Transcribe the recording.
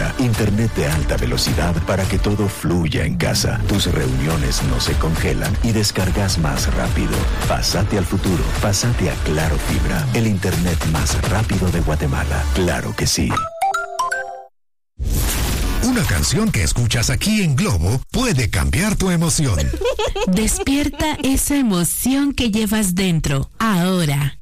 Guatemala. Internet de alta velocidad para que todo fluya en casa. Tus reuniones no se congelan y descargas más rápido. Pásate al futuro. Pásate a Claro Fibra. El internet más rápido de Guatemala. Claro que sí. Una canción que escuchas aquí en Globo puede cambiar tu emoción. Despierta esa emoción que llevas dentro. Ahora.